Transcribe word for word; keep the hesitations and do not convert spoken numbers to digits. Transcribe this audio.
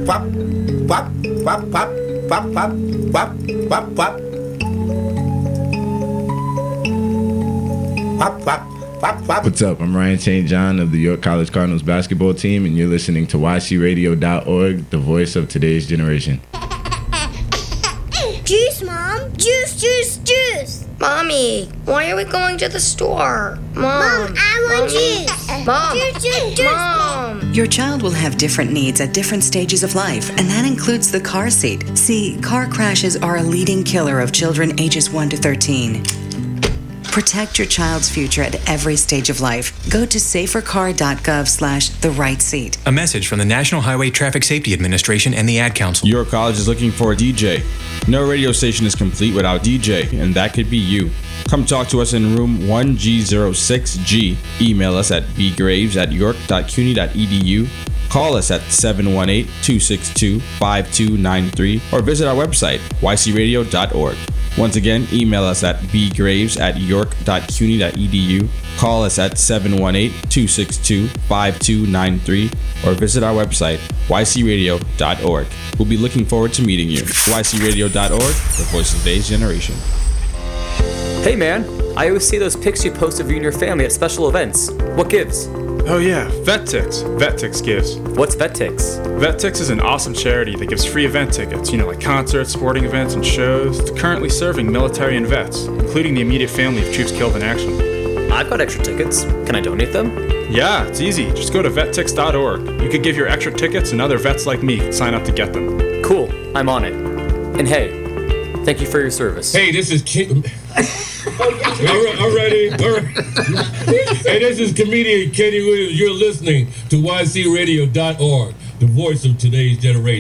Wop, wop, wop, wop, wop, wop, wop, wop, wop. Wop, wop, wop, wop. What's up? I'm Ryan Saint John of the York College Cardinals basketball team, and you're listening to Y C radio dot org, the voice of today's generation. Juice, Mom! Juice, juice, juice! Mommy, why are we going to the store? Mom, Mom, I want Mommy. juice! Mom, Juice, juice, juice! Mom. Your child will have different needs at different stages of life, and that includes the car seat. See, car crashes are a leading killer of children ages one to thirteen. Protect your child's future at every stage of life. Go to safer car dot gov slash the right seat. A message from the National Highway Traffic Safety Administration and the Ad Council. Your college is looking for a D J. No radio station is complete without D J, and that could be you. Come talk to us in room one G zero six G. Email us at b graves at york dot cuny dot e d u. Call us at seven one eight, two six two, five two nine three or visit our website, y c radio dot org. Once again, email us at b graves at york dot cuny dot e d u. Call us at seven one eight, two six two, five two nine three or visit our website, y c radio dot org. We'll be looking forward to meeting you. y c radio dot org, the voice of today's generation. Hey man, I always see those pics you post of you and your family at special events. What gives? Oh yeah, VetTix. VetTix gives. What's VetTix? VetTix is an awesome charity that gives free event tickets, you know, like concerts, sporting events, and shows, to currently serving military and vets, including the immediate family of troops killed in action. I've got extra tickets. Can I donate them? Yeah, it's easy. Just go to vet tix dot org. You could give your extra tickets and other vets like me can sign up to get them. Cool, I'm on it. And hey, thank you for your service. Hey, this is Ken. all right, all righty. All right. Hey, this is comedian Kenny Williams. You're listening to y c radio dot org, the voice of today's generation.